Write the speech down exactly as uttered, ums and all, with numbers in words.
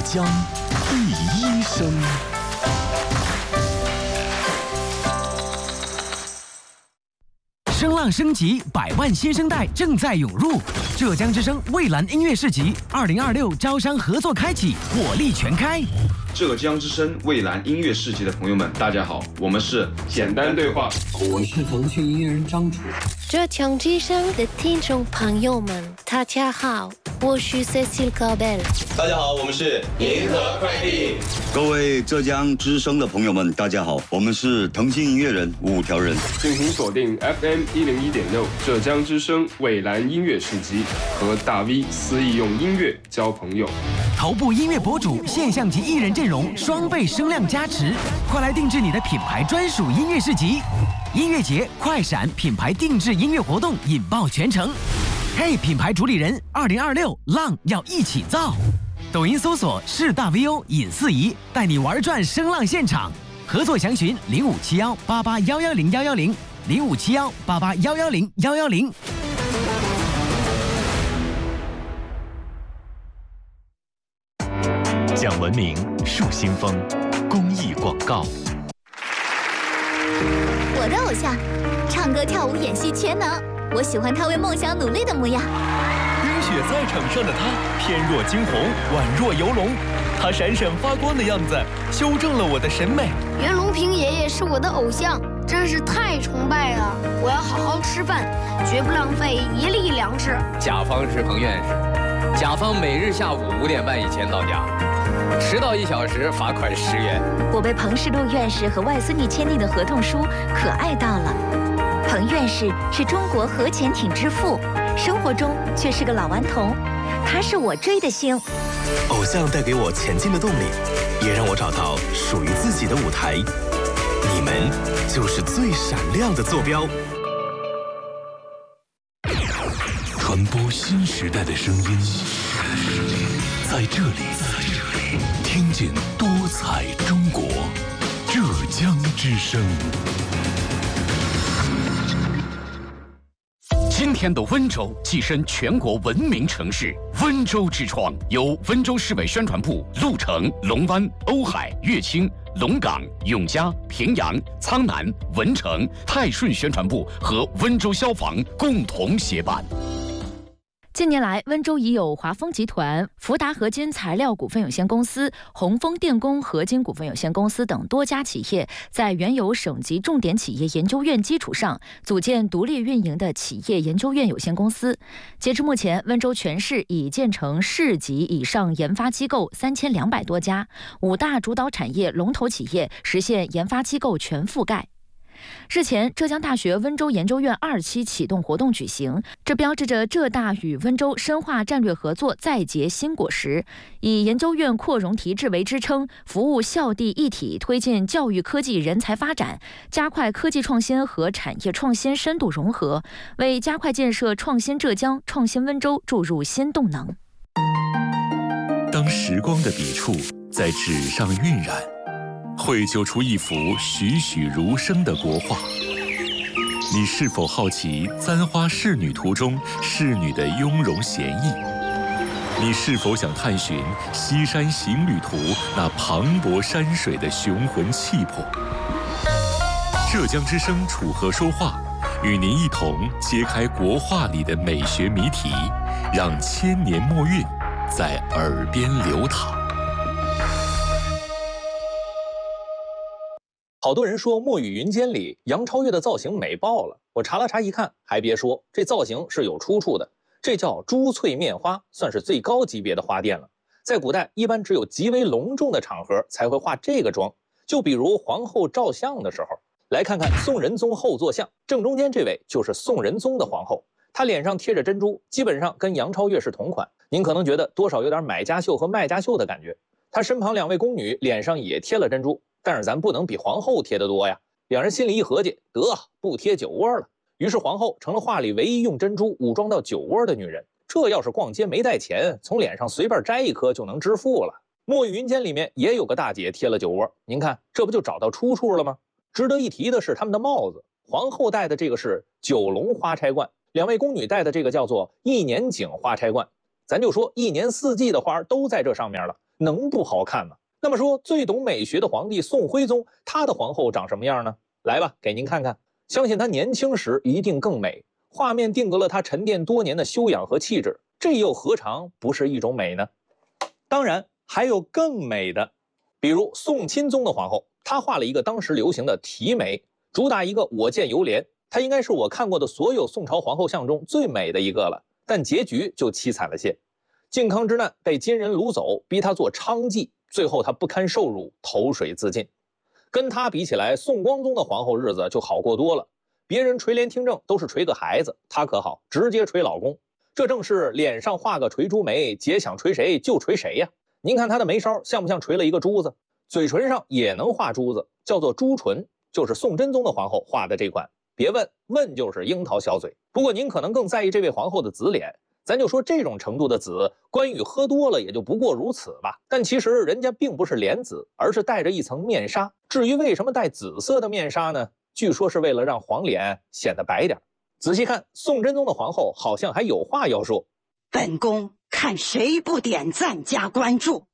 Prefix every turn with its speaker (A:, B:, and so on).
A: 江第一声。
B: 声浪升级，百万新生代正在涌入。浙江之声蔚蓝音乐市集二零二六招商合作开启，火力全开。
C: 浙江之声蔚蓝音乐市集的朋友们，大家好，我们是简单对话，
D: 我是腾讯音乐人张楚。
E: 浙江之声的听众朋友们，大家好，我是 Cecil Cabel。
F: 大家好，我们是银河快递。
G: 各位浙江之声的朋友们，大家好，我们是腾讯音乐人五条人。
H: 敬请锁定 F M 一零一点六浙江之声蔚蓝音乐市集，和大 V 肆意用音乐交朋友。
B: 头部音乐博主、现象级艺人阵容双倍声量加持，快来定制你的品牌专属音乐市集。音乐节快闪品牌定制音乐活动引爆全城。嘿，品牌主理人，二零二六浪要一起造。抖音搜索是大 V O 尹四仪，带你玩转声浪现场。合作详询零五七幺八八幺幺零幺幺零零五七幺八八幺幺零幺幺零。
A: 讲文明树新风，公益广告。
I: 我的偶像，唱歌、跳舞、演戏全能。我喜欢他为梦想努力的模样。
J: 冰雪在场上的他，翩若惊鸿，宛若游龙。他闪闪发光的样子，修正了我的审美。
K: 袁隆平爷爷是我的偶像，真是太崇拜了。我要好好吃饭，绝不浪费一粒粮食。
L: 甲方是彭院士，甲方每日下午五点半以前到家。迟到一小时罚款十元。
I: 我被彭世禄院士和外孙女签订的合同书可爱到了。彭院士是中国核潜艇之父，生活中却是个老顽童。他是我追的星。
A: 偶像带给我前进的动力，也让我找到属于自己的舞台。你们就是最闪亮的坐标。传播新时代的声音，在这里，听见多彩中国，浙江之声。今天的温州跻身全国文明城市，温州之窗由温州市委宣传部、鹿城、龙湾、瓯海、乐清、龙岗、永嘉、平阳、苍南、文成、泰顺宣传部和温州消防共同协办。
M: 近年来，温州已有华丰集团、福达合金材料股份有限公司、红枫电工合金股份有限公司等多家企业，在原有省级重点企业研究院基础上，组建独立运营的企业研究院有限公司。截至目前，温州全市已建成市级以上研发机构三千两百多家，五大主导产业龙头企业实现研发机构全覆盖。日前，浙江大学温州研究院二期启动活动举行，这标志着浙大与温州深化战略合作再结新果实。以研究院扩容提质为支撑，服务校地一体，推进教育科技人才发展，加快科技创新和产业创新深度融合，为加快建设创新浙江、创新温州注入新动能。
A: 当时光的笔触在纸上晕染，绘就出一幅栩栩如生的国画。你是否好奇《簪花仕女图》中仕女的雍容娴逸？你是否想探寻《西山行旅图》那磅礴山水的雄浑气魄？浙江之声楚河说话，与您一同揭开国画里的美学谜题，让千年墨韵在耳边流淌。
F: 好多人说《墨雨云间》里杨超越的造型美爆了，我查了查一看，还别说，这造型是有出处的，这叫珠翠面花，算是最高级别的花钿了。在古代，一般只有极为隆重的场合才会化这个妆，就比如皇后照相的时候。来看看宋仁宗后坐像，正中间这位就是宋仁宗的皇后，她脸上贴着珍珠，基本上跟杨超越是同款。您可能觉得多少有点买家秀和卖家秀的感觉。她身旁两位宫女脸上也贴了珍珠，但是咱不能比皇后贴得多呀。两人心里一合计，得不贴酒窝了。于是皇后成了画里唯一用珍珠武装到酒窝的女人。这要是逛街没带钱，从脸上随便摘一颗就能致富了。墨雨云间里面也有个大姐贴了酒窝，您看这不就找到出处了吗？值得一提的是他们的帽子，皇后戴的这个是九龙花钗冠，两位宫女戴的这个叫做一年景花钗冠。咱就说一年四季的花都在这上面了， 能不好看吗？那么说，最懂美学的皇帝宋徽宗，他的皇后长什么样呢？来吧，给您看看。相信他年轻时一定更美，画面定格了他沉淀多年的修养和气质，这又何尝不是一种美呢？当然，还有更美的，比如宋钦宗的皇后，她画了一个当时流行的提眉，主打一个我见犹怜，她应该是我看过的所有宋朝皇后像中最美的一个了，但结局就凄惨了些。靖康之难被金人掳走，逼她做娼妓，最后她不堪受辱，投水自尽。跟她比起来，宋光宗的皇后日子就好过多了，别人垂帘听政都是垂个孩子，她可好，直接垂老公。这正是脸上画个垂珠眉，姐想垂谁就垂谁呀。您看她的眉梢像不像垂了一个珠子？嘴唇上也能画珠子，叫做珠唇，就是宋真宗的皇后画的这款。别问，问就是樱桃小嘴。不过您可能更在意这位皇后的紫脸，咱就说这种程度的紫，关羽喝多了也就不过如此吧。但其实人家并不是脸紫，而是戴着一层面纱。至于为什么戴紫色的面纱呢？据说是为了让黄脸显得白点。仔细看，宋真宗的皇后好像还有话要说。
N: 本宫看谁不点赞加关注，